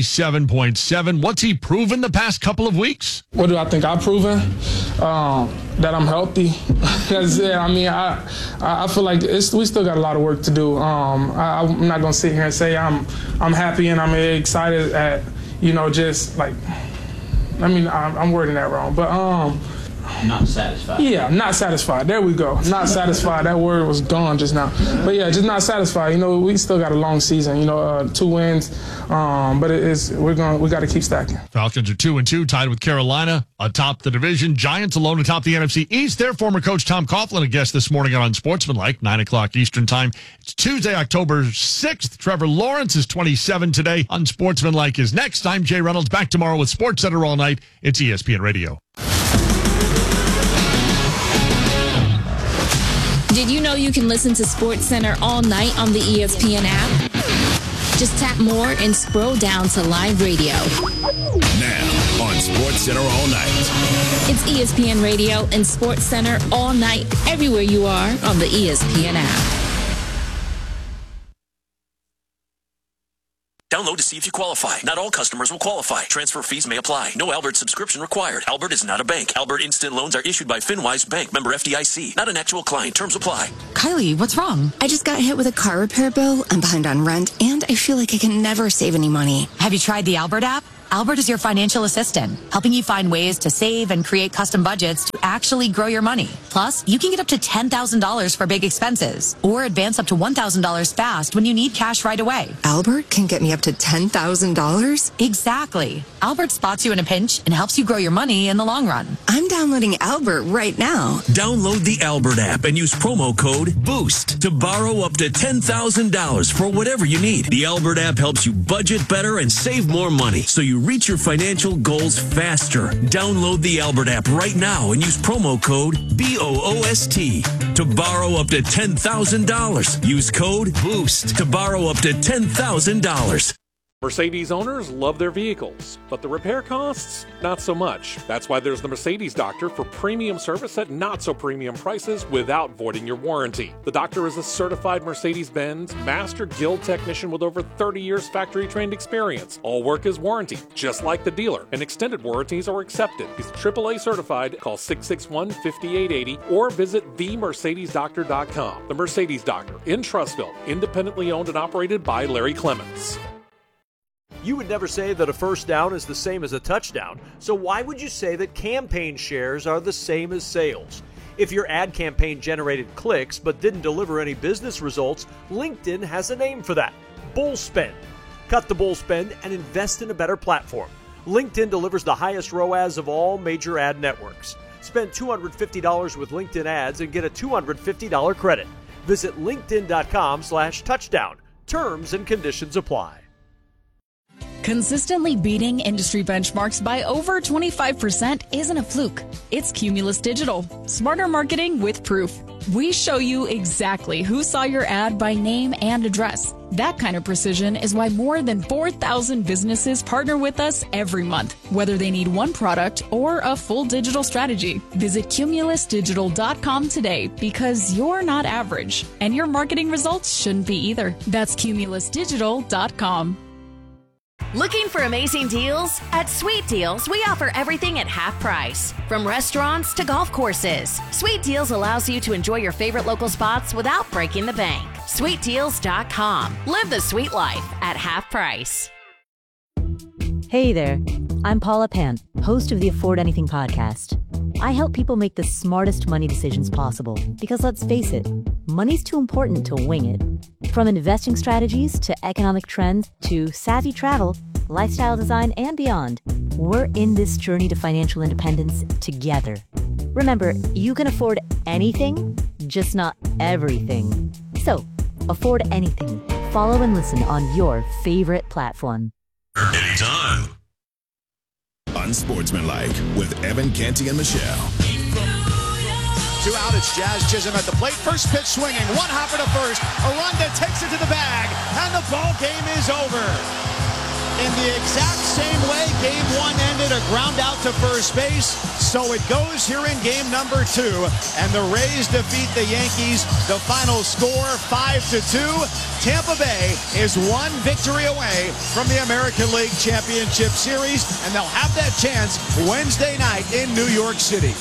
127.7. What's he proven the past couple of weeks? What do I think I've proven? That I'm healthy. I feel like we still got a lot of work to do. I'm not going to sit here and say I'm happy and I'm excited at, just like, I'm wording that wrong. But, not satisfied. Yeah, not satisfied. There we go. Not satisfied. That word was gone just now. But yeah, just not satisfied. We still got a long season. 2 wins, but we got to keep stacking. Falcons are 2-2, tied with Carolina atop the division. Giants alone atop the NFC East. Their former coach Tom Coughlin, a guest this morning on Unsportsmanlike, 9:00 Eastern time. It's Tuesday, October 6th. Trevor Lawrence is 27 today. Unsportsmanlike is next. I'm Jay Reynolds. Back tomorrow with Sports Center all night. It's ESPN Radio. Did you know you can listen to Sports Center all night on the ESPN app? Just tap more and scroll down to live radio. Now on Sports Center all night. It's ESPN Radio and Sports Center all night, everywhere you are on the ESPN app. Download to see if you qualify. Not all customers will qualify. Transfer fees may apply. No Albert subscription required. Albert is not a bank. Albert Instant Loans are issued by FinWise Bank, member FDIC. Not an actual client. Terms apply. Kylie, what's wrong? I just got hit with a car repair bill. I'm behind on rent, and I feel like I can never save any money. Have you tried the Albert app? Albert is your financial assistant, helping you find ways to save and create custom budgets to actually grow your money. Plus, you can get up to $10,000 for big expenses or advance up to $1,000 fast when you need cash right away. Albert can get me up to $10,000? Exactly. Albert spots you in a pinch and helps you grow your money in the long run. I'm downloading Albert right now. Download the Albert app and use promo code BOOST to borrow up to $10,000 for whatever you need. The Albert app helps you budget better and save more money, so you reach your financial goals faster. Download the Albert app right now and use promo code BOOST to borrow up to $10,000. Use code BOOST to borrow up to $10,000. Mercedes owners love their vehicles, but the repair costs, not so much. That's why there's the Mercedes Doctor for premium service at not so premium prices without voiding your warranty. The doctor is a certified Mercedes-Benz Master Guild technician with over 30 years factory-trained experience. All work is warranted, just like the dealer, and extended warranties are accepted. He's AAA certified. Call 661-5880 or visit themercedesdoctor.com. The Mercedes Doctor in Trussville, independently owned and operated by Larry Clements. You would never say that a first down is the same as a touchdown, so why would you say that campaign shares are the same as sales? If your ad campaign generated clicks but didn't deliver any business results, LinkedIn has a name for that: bull spend. Cut the bull spend and invest in a better platform. LinkedIn delivers the highest ROAS of all major ad networks. Spend $250 with LinkedIn ads and get a $250 credit. Visit linkedin.com/touchdown. Terms and conditions apply. Consistently beating industry benchmarks by over 25% isn't a fluke. It's Cumulus Digital. Smarter marketing with proof. We show you exactly who saw your ad by name and address. That kind of precision is why more than 4,000 businesses partner with us every month, whether they need one product or a full digital strategy. Visit cumulusdigital.com today, because you're not average, and your marketing results shouldn't be either. That's cumulusdigital.com. Looking for amazing deals? At Sweet Deals, we offer everything at half price. From restaurants to golf courses, Sweet Deals allows you to enjoy your favorite local spots without breaking the bank. SweetDeals.com. Live the sweet life at half price. Hey there, I'm Paula Pant, host of the Afford Anything podcast. I help people make the smartest money decisions possible, because let's face it, money's too important to wing it. From investing strategies to economic trends to savvy travel, lifestyle design, and beyond, we're in this journey to financial independence together. Remember, you can afford anything, just not everything. So, afford anything. Follow and listen on your favorite platform. Anytime. Unsportsmanlike with Evan Canty and Michelle. 2 out, it's Jazz Chisholm at the plate. First pitch swinging, one hopper to first. Aranda takes it to the bag, and the ball game is over. In the exact same way Game 1 ended, a ground out to first base. So it goes here in game number 2, and the Rays defeat the Yankees. The final score, 5-2. Tampa Bay is one victory away from the American League Championship Series, and they'll have that chance Wednesday night in New York City.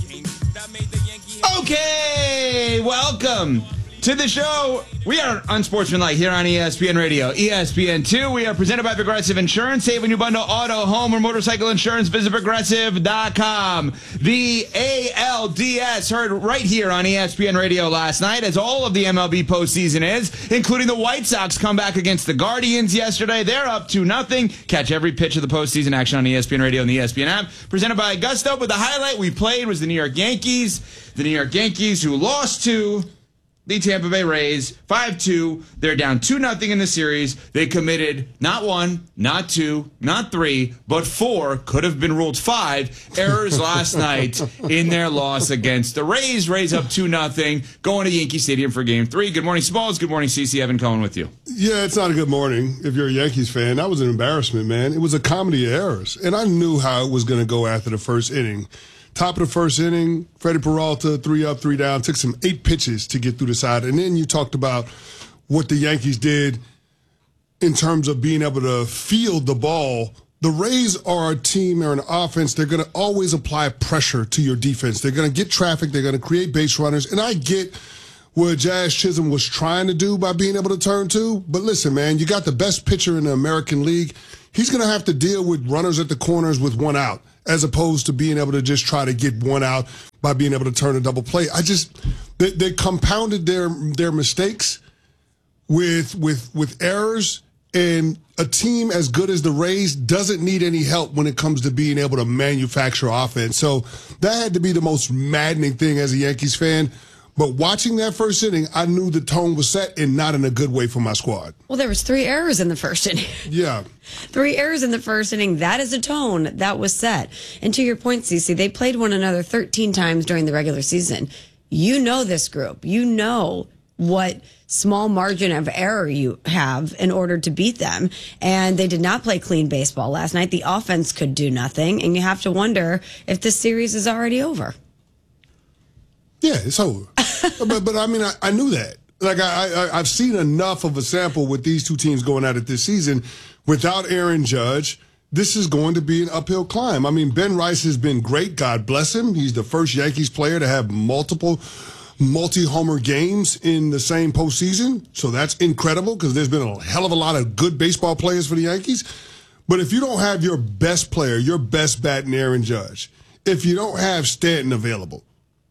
Okay, welcome to the show. We are Unsportsmanlike here on ESPN Radio, ESPN2. We are presented by Progressive Insurance. Save when you bundle auto, home, or motorcycle insurance. Visit Progressive.com. The ALDS heard right here on ESPN Radio last night, as all of the MLB postseason is, including the White Sox comeback against the Guardians yesterday. They're up 2-0. Catch every pitch of the postseason action on ESPN Radio and the ESPN app. Presented by Augusta, but the highlight we played was the New York Yankees. The New York Yankees, who lost to the Tampa Bay Rays 5-2. They're down 2-0 in the series. They committed not 1, not 2, not 3, but 4, could have been ruled 5 errors last night in their loss against the Rays. Rays up 2-0, going to Yankee Stadium for Game 3. Good morning, Smalls. Good morning, CC. Evan Cohen with you. Yeah, it's not a good morning if you're a Yankees fan. That was an embarrassment, man. It was a comedy of errors, and I knew how it was going to go after the first inning. Top of the first inning, Freddie Peralta, 3 up, 3 down, took some 8 pitches to get through the side. And then you talked about what the Yankees did in terms of being able to field the ball. The Rays are a team or an offense. They're going to always apply pressure to your defense. They're going to get traffic. They're going to create base runners. And I get what Jazz Chisholm was trying to do by being able to turn two. But listen, man, you got the best pitcher in the American League. He's going to have to deal with runners at the corners with one out, as opposed to being able to just try to get one out by being able to turn a double play. They compounded their mistakes with errors. And a team as good as the Rays doesn't need any help when it comes to being able to manufacture offense. So that had to be the most maddening thing as a Yankees fan. But watching that first inning, I knew the tone was set and not in a good way for my squad. Well, there was 3 errors in the first inning. Yeah. 3 errors in the first inning. That is a tone that was set. And to your point, Cece, they played one another 13 times during the regular season. You know this group. You know what small margin of error you have in order to beat them. And they did not play clean baseball last night. The offense could do nothing. And you have to wonder if this series is already over. Yeah, it's over. but I mean, I knew that. Like, I've seen enough of a sample with these two teams going at it this season. Without Aaron Judge, this is going to be an uphill climb. I mean, Ben Rice has been great. God bless him. He's the first Yankees player to have multi-homer games in the same postseason. So that's incredible because there's been a hell of a lot of good baseball players for the Yankees. But if you don't have your best player, your best bat in Aaron Judge, if you don't have Stanton available,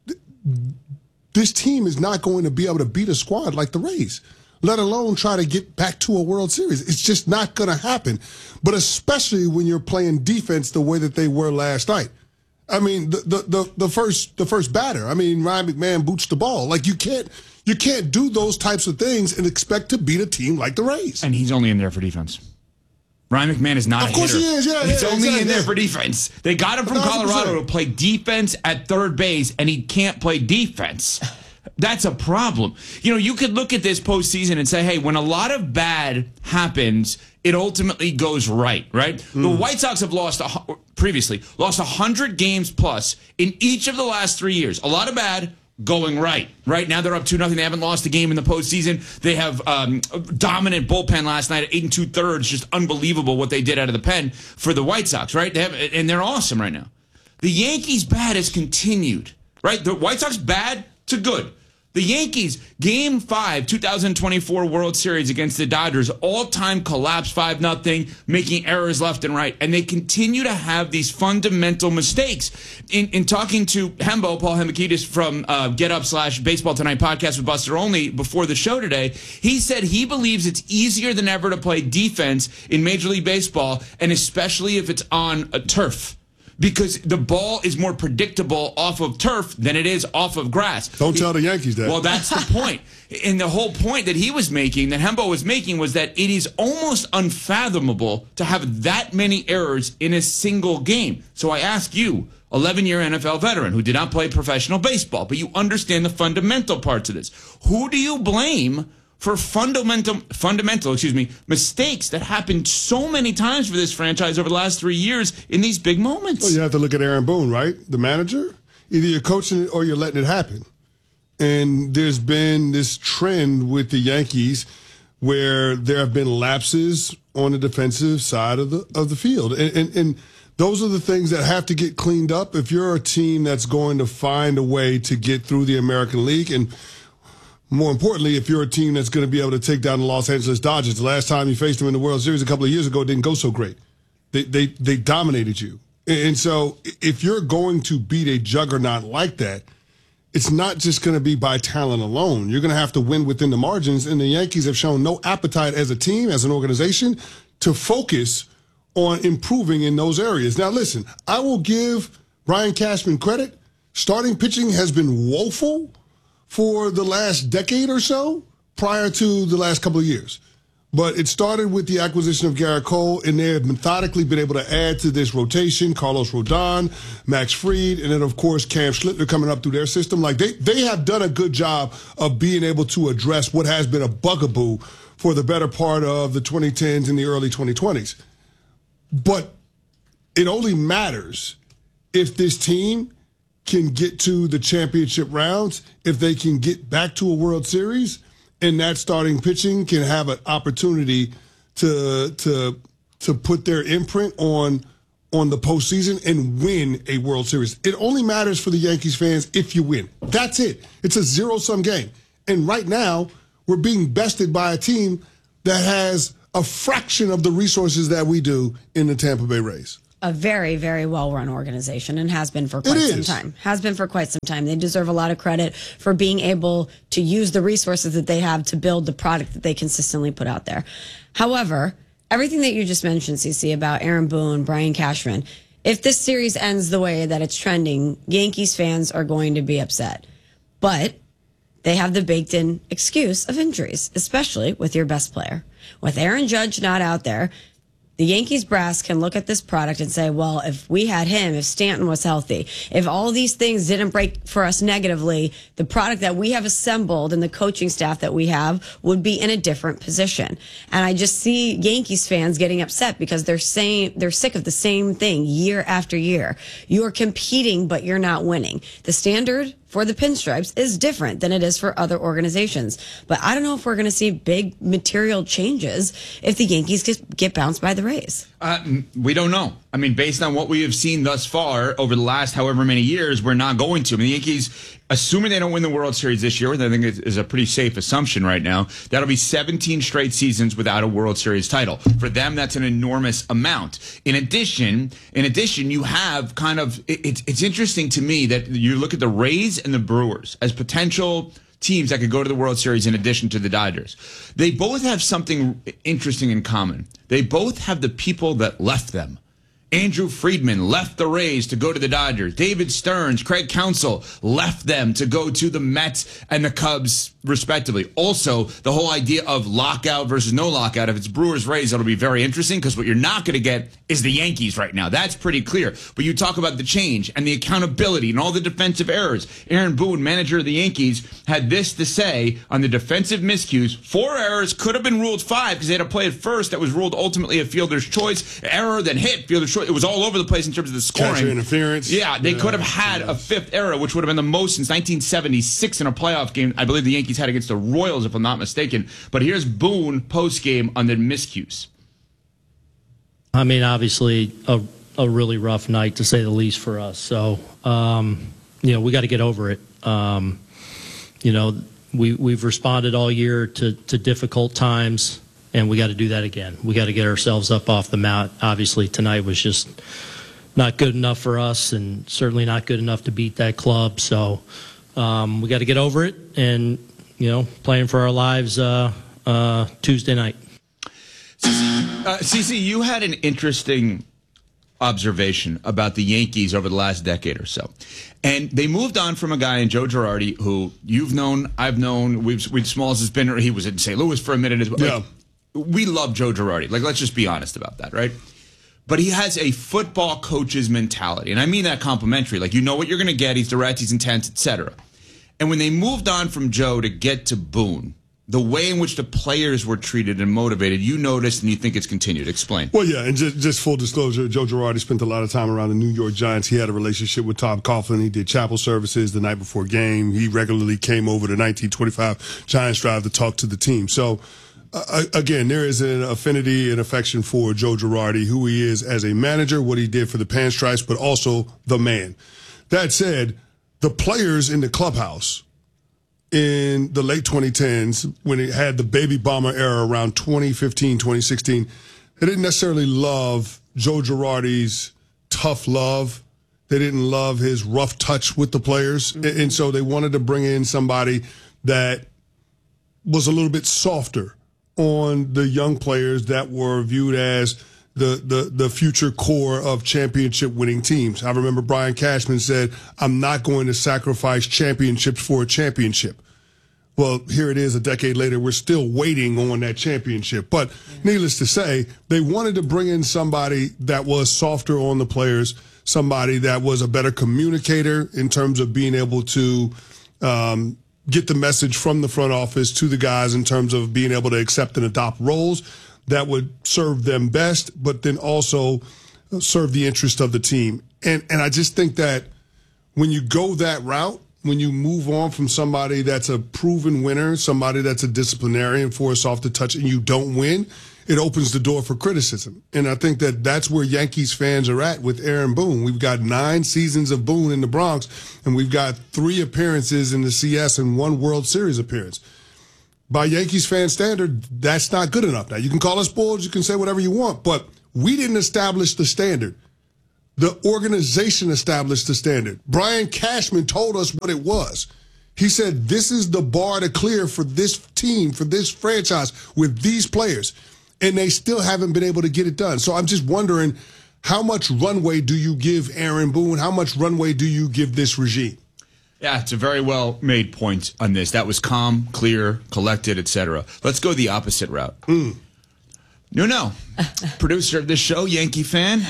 this team is not going to be able to beat a squad like the Rays, let alone try to get back to a World Series. It's just not going to happen. But especially when you're playing defense the way that they were last night. I mean, the first batter. I mean, Ryan McMahon boots the ball. Like, you can't do those types of things and expect to beat a team like the Rays. And he's only in there for defense. Ryan McMahon is not a hitter. Of course he is, yeah. He's only in there for defense. They got him from 100%. Colorado to play defense at third base, and he can't play defense. That's a problem. You know, you could look at this postseason and say, hey, when a lot of bad happens, it ultimately goes right? The White Sox have previously lost 100 games plus in each of the last 3 years. A lot of bad, going right. Right now they're up 2-0. They haven't lost a game in the postseason. They have a dominant bullpen last night at 8 2/3. Just unbelievable what they did out of the pen for the White Sox, right? And they're awesome right now. The Yankees' bad has continued, right? The White Sox bad to good. The Yankees, Game 5, 2024 World Series against the Dodgers, all-time collapse, 5-0, making errors left and right. And they continue to have these fundamental mistakes. In talking to Hembo, Paul Hembekides from Get Up / Baseball Tonight podcast with Buster Olney before the show today, he said he believes it's easier than ever to play defense in Major League Baseball, and especially if it's on a turf. Because the ball is more predictable off of turf than it is off of grass. Don't tell the Yankees that. Well, that's the point. And the whole point that he was making, that Hembo was making, was that it is almost unfathomable to have that many errors in a single game. So I ask you, 11-year NFL veteran who did not play professional baseball, but you understand the fundamental parts of this. Who do you blame for fundamental mistakes that happened so many times for this franchise over the last 3 years in these big moments? Well, you have to look at Aaron Boone, right? The manager. Either you're coaching it or you're letting it happen. And there's been this trend with the Yankees where there have been lapses on the defensive side of the field. And those are the things that have to get cleaned up if you're a team that's going to find a way to get through the American League. And more importantly, if you're a team that's going to be able to take down the Los Angeles Dodgers, the last time you faced them in the World Series a couple of years ago, it didn't go so great. They dominated you. And so if you're going to beat a juggernaut like that, it's not just going to be by talent alone. You're going to have to win within the margins, and the Yankees have shown no appetite as a team, as an organization, to focus on improving in those areas. Now, listen, I will give Brian Cashman credit. Starting pitching has been woeful for the last decade or so prior to the last couple of years. But it started with the acquisition of Garrett Cole, and they have methodically been able to add to this rotation. Carlos Rodon, Max Fried, and then, of course, Cam Schlittler coming up through their system. Like, they have done a good job of being able to address what has been a bugaboo for the better part of the 2010s and the early 2020s. But it only matters if this team can get to the championship rounds, if they can get back to a World Series, and that starting pitching can have an opportunity to put their imprint on the postseason and win a World Series. It only matters for the Yankees fans if you win. That's it. It's a zero-sum game. And right now, we're being bested by a team that has a fraction of the resources that we do in the Tampa Bay Rays. A very, very well-run organization and has been for quite some time. Has been for quite some time. They deserve a lot of credit for being able to use the resources that they have to build the product that they consistently put out there. However, everything that you just mentioned, CeCe, about Aaron Boone, Brian Cashman, if this series ends the way that it's trending, Yankees fans are going to be upset. But they have the baked-in excuse of injuries, especially with your best player. With Aaron Judge not out there, the Yankees brass can look at this product and say, well, if we had him, if Stanton was healthy, if all these things didn't break for us negatively, the product that we have assembled and the coaching staff that we have would be in a different position. And I just see Yankees fans getting upset because they're sick of the same thing year after year. You're competing, but you're not winning. The standard for the Pinstripes is different than it is for other organizations. But I don't know if we're going to see big material changes if the Yankees get bounced by the Rays. We don't know. I mean, based on what we have seen thus far over the last however many years, we're not going to. I mean, the Yankees, assuming they don't win the World Series this year, which I think is a pretty safe assumption right now, that'll be 17 straight seasons without a World Series title. For them, that's an enormous amount. In addition, you have kind of, it's interesting to me that you look at the Rays and the Brewers as potential teams that could go to the World Series in addition to the Dodgers. They both have something interesting in common. They both have the people that left them. Andrew Friedman left the Rays to go to the Dodgers. David Stearns, Craig Counsell left them to go to the Mets and the Cubs, respectively. Also, the whole idea of lockout versus no lockout. If it's Brewers-Rays, it'll be very interesting because what you're not going to get is the Yankees right now. That's pretty clear. But you talk about the change and the accountability and all the defensive errors. Aaron Boone, manager of the Yankees, had this to say on the defensive miscues. 4 errors could have been ruled 5 because they had a play at first that was ruled ultimately a fielder's choice. Error, then hit, fielder's choice. It was all over the place in terms of the scoring. Catcher interference. Yeah, they could have had a 5th error, which would have been the most since 1976 in a playoff game. I believe the Yankees had against the Royals, if I'm not mistaken. But here's Boone post-game on the miscues. I mean, obviously, a really rough night, to say the least, for us. So, we got to get over it. We've responded all year to difficult times. And we got to do that again. We got to get ourselves up off the mat. Obviously, tonight was just not good enough for us and certainly not good enough to beat that club. So we got to get over it and, playing for our lives Tuesday night. CeCe, you had an interesting observation about the Yankees over the last decade or so. And they moved on from a guy in Joe Girardi, who you've known, I've known, Smalls has been, he was in St. Louis for a minute as well. Yeah. We love Joe Girardi. Let's just be honest about that, right? But he has a football coach's mentality. And I mean that complimentary. You know what you're going to get. He's direct, he's intense, etc. And when they moved on from Joe to get to Boone, the way in which the players were treated and motivated, you noticed and you think it's continued. Explain. Well, yeah, and just full disclosure, Joe Girardi spent a lot of time around the New York Giants. He had a relationship with Tom Coughlin. He did chapel services the night before game. He regularly came over to 1925 Giants Drive to talk to the team. So, again, there is an affinity and affection for Joe Girardi, who he is as a manager, what he did for the Pinstripes, but also the man. That said, the players in the clubhouse in the late 2010s, when it had the baby bomber era around 2015, 2016, they didn't necessarily love Joe Girardi's tough love. They didn't love his rough touch with the players. Mm-hmm. And so they wanted to bring in somebody that was a little bit softer on the young players that were viewed as the future core of championship winning teams. I remember Brian Cashman said, I'm not going to sacrifice championships for a championship. Well, here it is a decade later. We're still waiting on that championship. But needless to say, they wanted to bring in somebody that was softer on the players, somebody that was a better communicator in terms of being able to get the message from the front office to the guys in terms of being able to accept and adopt roles that would serve them best, but then also serve the interest of the team. And I just think that when you go that route, when you move on from somebody that's a proven winner, somebody that's a disciplinarian for a softer touch, and you don't win, it opens the door for criticism. And I think that that's where Yankees fans are at with Aaron Boone. We've got 9 seasons of Boone in the Bronx, and we've got 3 appearances in the CS and 1 World Series appearance. By Yankees fan standard, that's not good enough. Now, you can call us bulls, you can say whatever you want, but we didn't establish the standard. The organization established the standard. Brian Cashman told us what it was. He said, this is the bar to clear for this team, for this franchise, with these players. And they still haven't been able to get it done. So I'm just wondering, how much runway do you give Aaron Boone? How much runway do you give this regime? Yeah, it's a very well-made point on this. That was calm, clear, collected, etc. Let's go the opposite route. No. Producer of this show, Yankee fan,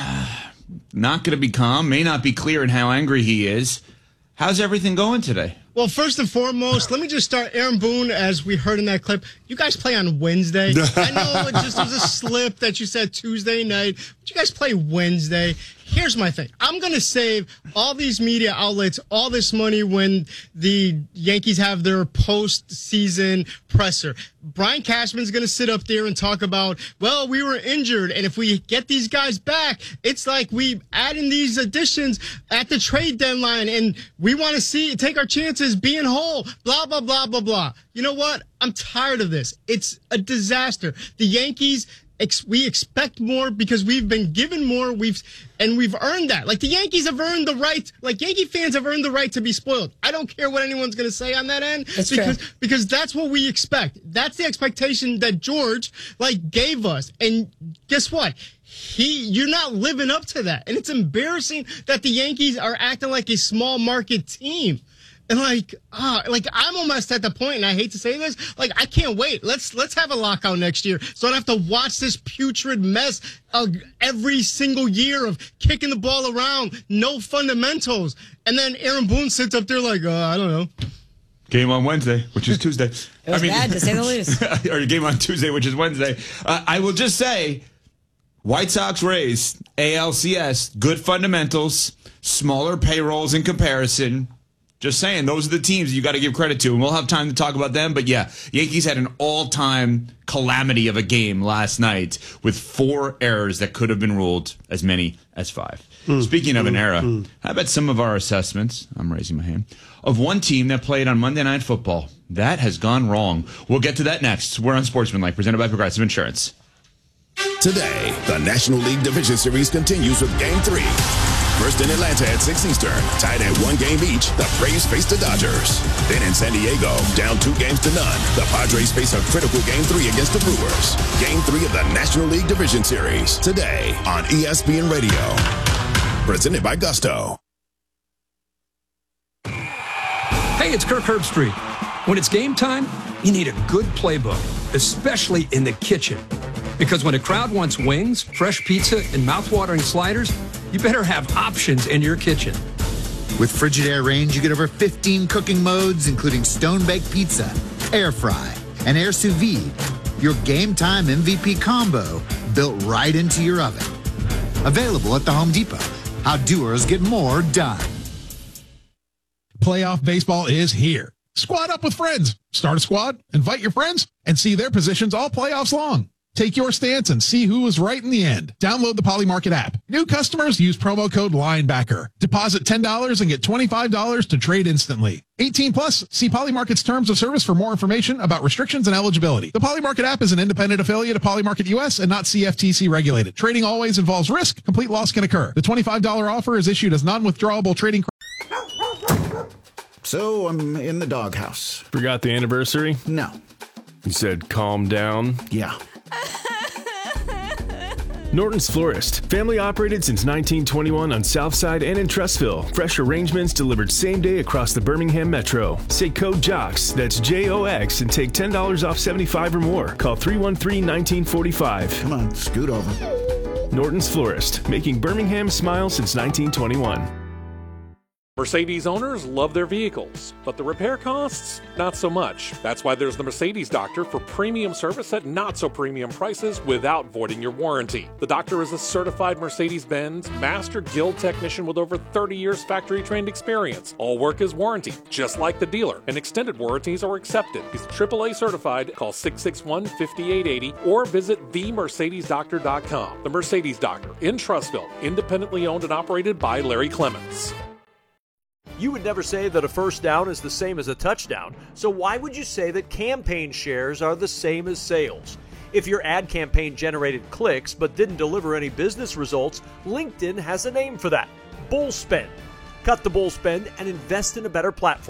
not going to be calm, may not be clear in how angry he is. How's everything going today? Well, first and foremost, let me just start. Aaron Boone, as we heard in that clip, you guys play on Wednesday. I know it just was a slip that you said Tuesday night, but you guys play Wednesday. Here's my thing. I'm going to save all these media outlets all this money when the Yankees have their postseason presser. Brian Cashman's going to sit up there and talk about, well, we were injured, and if we get these guys back, it's like we add in these additions at the trade deadline, and we want to take our chances being whole, blah, blah, blah, blah, blah. You know what? I'm tired of this. It's a disaster. The Yankees, we expect more because we've been given more. We've earned that. Like, the Yankees have earned the right. Like, Yankee fans have earned the right to be spoiled. I don't care what anyone's going to say on that end. That's because that's what we expect. That's the expectation that George gave us. And guess what? You're not living up to that. And it's embarrassing that the Yankees are acting like a small market team. And I'm almost at the point, and I hate to say this, I can't wait. Let's have a lockout next year, so I don't have to watch this putrid mess every single year of kicking the ball around, no fundamentals, and then Aaron Boone sits up there I don't know. Game on Wednesday, which is Tuesday. It was bad, to say the least. Or game on Tuesday, which is Wednesday. I will just say, White Sox Rays, ALCS, good fundamentals, smaller payrolls in comparison. Just saying, those are the teams you got to give credit to, and we'll have time to talk about them. But yeah, Yankees had an all-time calamity of a game last night with 4 errors that could have been ruled as many as 5. Speaking of an era, how about some of our assessments, I'm raising my hand, of one team that played on Monday Night Football? That has gone wrong. We'll get to that next. We're on Sportsmanlike, presented by Progressive Insurance. Today, the National League Division Series continues with Game 3. First in Atlanta at 6 Eastern, tied at 1 game each, the Braves face the Dodgers. Then in San Diego, down 2 games to none, the Padres face a critical Game 3 against the Brewers. Game 3 of the National League Division Series, today on ESPN Radio. Presented by Gusto. Hey, it's Kirk Herbstreit. When it's game time, you need a good playbook, especially in the kitchen. Because when a crowd wants wings, fresh pizza, and mouth-watering sliders, you better have options in your kitchen. With Frigidaire Range, you get over 15 cooking modes, including stone-baked pizza, air fry, and air sous vide. Your game-time MVP combo built right into your oven. Available at the Home Depot. How doers get more done. Playoff baseball is here. Squad up with friends. Start a squad, invite your friends, and see their positions all playoffs long. Take your stance and see who was right in the end. Download the Polymarket app. New customers use promo code LINEBACKER. Deposit $10 and get $25 to trade instantly. 18 plus. See Polymarket's terms of service for more information about restrictions and eligibility. The Polymarket app is an independent affiliate of Polymarket US and not CFTC regulated. Trading always involves risk. Complete loss can occur. The $25 offer is issued as non-withdrawable trading. So I'm in the doghouse. Forgot the anniversary? No. You said calm down? Yeah. Norton's Florist. Family operated since 1921 on Southside and in Trussville. Fresh arrangements delivered same day across the Birmingham Metro. Say code JOX, that's JOX, and take $10 off 75 or more. Call 313-1945. Come on, scoot over. Norton's Florist, making Birmingham smile since 1921. Mercedes owners love their vehicles, but the repair costs, not so much. That's why there's the Mercedes Doctor for premium service at not so premium prices without voiding your warranty. The doctor is a certified Mercedes-Benz Master Guild technician with over 30 years factory-trained experience. All work is warranted, just like the dealer, and extended warranties are accepted. He's AAA certified. Call 661-5880 or visit themercedesdoctor.com. The Mercedes Doctor in Trussville, independently owned and operated by Larry Clements. You would never say that a first down is the same as a touchdown, so why would you say that campaign shares are the same as sales? If your ad campaign generated clicks but didn't deliver any business results, LinkedIn has a name for that: bull spend. Cut the bull spend and invest in a better platform.